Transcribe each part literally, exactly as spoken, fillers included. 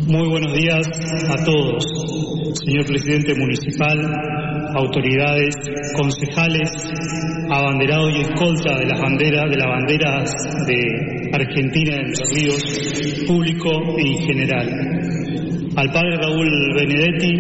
Muy buenos días a todos, señor presidente municipal, autoridades, concejales, abanderados y escolta de las banderas, de las banderas de Argentina de Entre Ríos, público y general. Al padre Raúl Benedetti,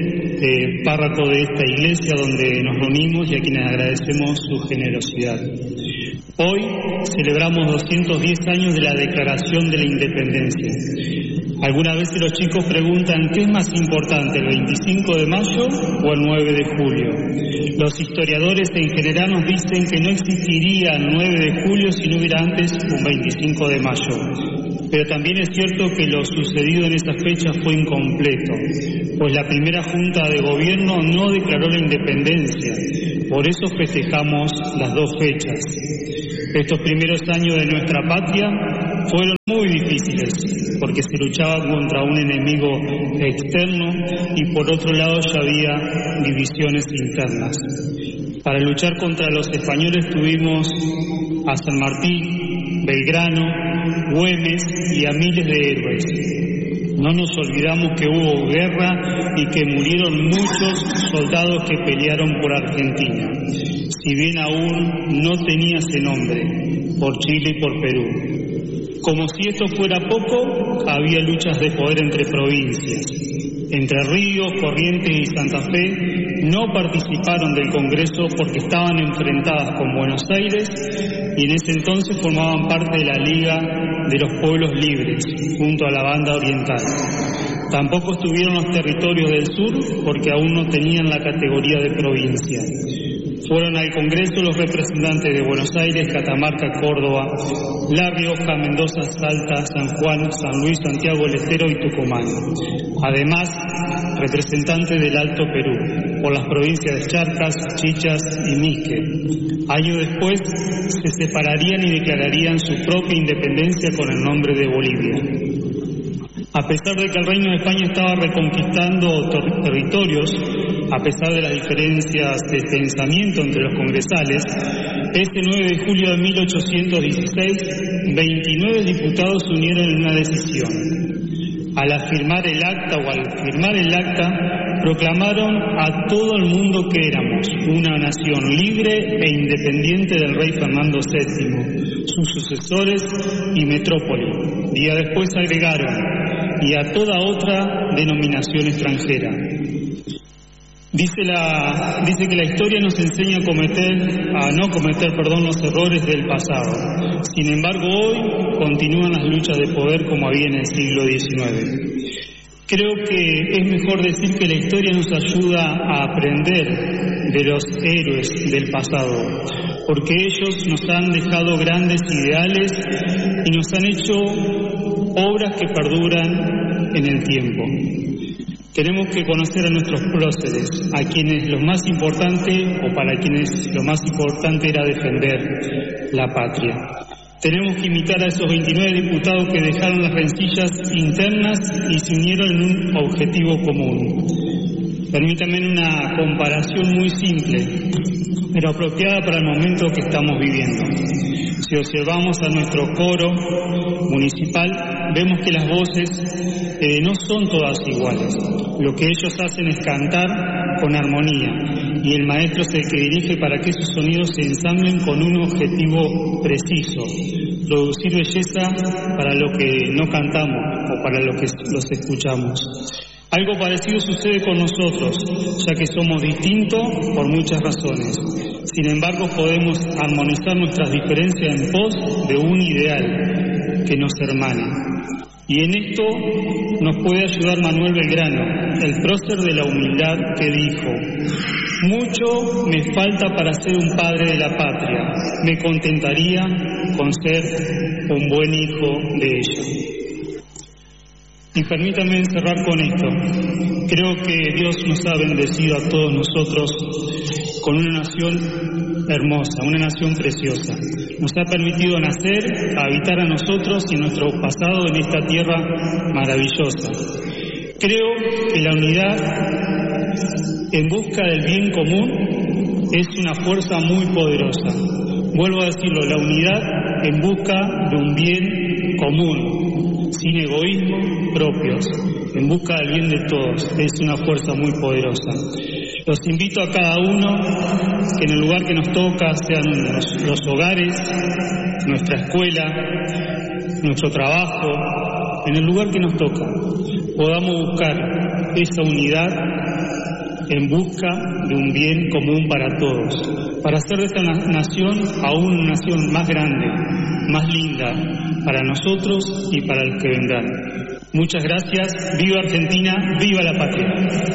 eh, párroco de esta iglesia donde nos reunimos y a quienes agradecemos su generosidad. Hoy celebramos doscientos diez años de la Declaración de la Independencia. Algunas veces los chicos preguntan ¿qué es más importante, el veinticinco de mayo o el nueve de julio? Los historiadores en general nos dicen que no existiría el nueve de julio si no hubiera antes un veinticinco de mayo. Pero también es cierto que lo sucedido en esa fecha fue incompleto, pues la primera Junta de Gobierno no declaró la independencia, por eso festejamos las dos fechas. Estos primeros años de nuestra patria fueron muy difíciles, porque se luchaba contra un enemigo externo y por otro lado ya había divisiones internas. Para luchar contra los españoles tuvimos a San Martín, Belgrano, Güemes y a miles de héroes. No nos olvidamos que hubo guerra y que murieron muchos soldados que pelearon por Argentina, si bien aún no tenía ese nombre, por Chile y por Perú. Como si esto fuera poco, había luchas de poder entre provincias. Entre Ríos, Corrientes y Santa Fe no participaron del Congreso porque estaban enfrentadas con Buenos Aires y en ese entonces formaban parte de la Liga de los Pueblos Libres, junto a la Banda Oriental. Tampoco estuvieron los territorios del sur porque aún no tenían la categoría de provincia. Fueron al Congreso los representantes de Buenos Aires, Catamarca, Córdoba, La Rioja, Mendoza, Salta, San Juan, San Luis, Santiago del Estero y Tucumán. Además, representantes del Alto Perú, por las provincias de Charcas, Chichas y Misque. Años después se separarían y declararían su propia independencia con el nombre de Bolivia. A pesar de que el Reino de España estaba reconquistando ter- territorios, a pesar de las diferencias de pensamiento entre los congresales, este nueve de julio de mil ochocientos dieciséis, veintinueve diputados se unieron en una decisión. Al afirmar el acta o al firmar el acta, proclamaron a todo el mundo que éramos una nación libre e independiente del rey Fernando séptimo, sus sucesores y metrópoli. Día después agregaron, y a toda otra denominación extranjera. Dice, la, dice que la historia nos enseña a cometer, a no cometer, perdón, los errores del pasado. Sin embargo, hoy continúan las luchas de poder como había en el siglo diecinueve. Creo que es mejor decir que la historia nos ayuda a aprender de los héroes del pasado, porque ellos nos han dejado grandes ideales y nos han hecho obras que perduran en el tiempo. Tenemos que conocer a nuestros próceres, a quienes lo más importante, o para quienes lo más importante era defender la patria. Tenemos que imitar a esos veintinueve diputados que dejaron las rencillas internas y se unieron en un objetivo común. Permítanme una comparación muy simple, pero apropiada para el momento que estamos viviendo. Si observamos a nuestro coro municipal, vemos que las voces eh, no son todas iguales. Lo que ellos hacen es cantar con armonía, y el maestro es el que dirige para que esos sonidos se ensamblen con un objetivo preciso: producir belleza para lo que no cantamos o para lo que los escuchamos. Algo parecido sucede con nosotros, ya que somos distintos por muchas razones. Sin embargo, podemos armonizar nuestras diferencias en pos de un ideal que nos hermane. Y en esto nos puede ayudar Manuel Belgrano, el prócer de la humildad, que dijo: mucho me falta para ser un padre de la patria, me contentaría con ser un buen hijo de ella. Y permítanme cerrar con esto. Creo que Dios nos ha bendecido a todos nosotros con una nación hermosa, una nación preciosa. Nos ha permitido nacer, habitar a nosotros y nuestro pasado en esta tierra maravillosa. Creo que la unidad en busca del bien común es una fuerza muy poderosa. Vuelvo a decirlo, la unidad en busca de un bien común. sin egoísmo propios, en busca del bien de todos. Es una fuerza muy poderosa. Los invito a cada uno que en el lugar que nos toca, sean los, los hogares, nuestra escuela, nuestro trabajo, en el lugar que nos toca, podamos buscar esa unidad en busca de un bien común para todos, para hacer de esta nación aún una nación más grande, más linda, para nosotros y para los que vendrán. Muchas gracias. Viva Argentina, viva la patria.